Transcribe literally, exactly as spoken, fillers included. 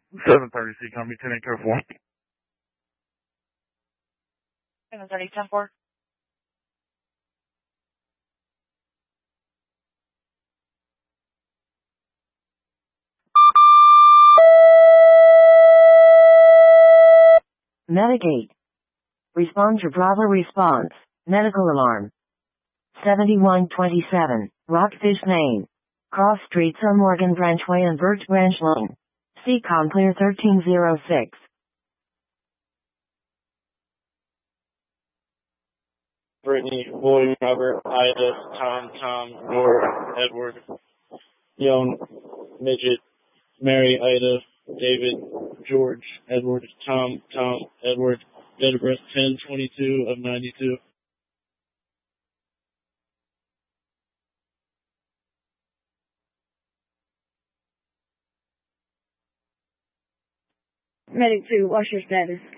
seven thirty C Company, ten eight oh four. seven thirty, ten four. Medicate. Respond to Bravo response. Medical alarm. seventy-one twenty-seven, Rockfish Lane. Cross Streets on Morgan Branchway and Birch Branch Lane. C COM clear thirteen oh six. Brittany, William, Robert, Ida, Tom, Tom, Nora, Edward, Young, Midget, Mary, Ida, David, George, Edward, Tom, Tom, Edward, date of birth ten twenty-two of ninety-two. Medic two, what's your status?